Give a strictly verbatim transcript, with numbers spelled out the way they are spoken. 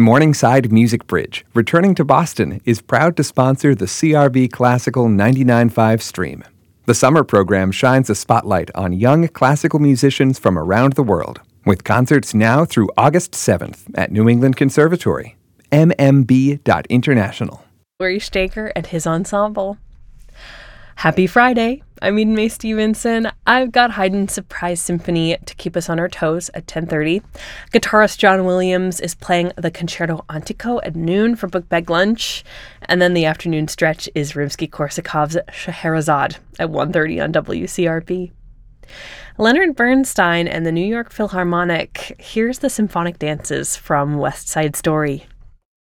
Morningside Music Bridge, returning to Boston, is proud to sponsor the C R B Classical ninety-nine point five stream. The summer program shines a spotlight on young classical musicians from around the world, with concerts now through August seventh at New England Conservatory. m m b dot international. Laurie Staker and his ensemble. Happy Friday. I'm Eden Mae Stevenson. I've got Haydn's Surprise Symphony to keep us on our toes at ten thirty. Guitarist John Williams is playing the Concerto Antico at noon for book bag lunch. And then the afternoon stretch is Rimsky-Korsakov's Scheherazade at one thirty on W C R P. Leonard Bernstein and the New York Philharmonic. Here's the symphonic dances from West Side Story.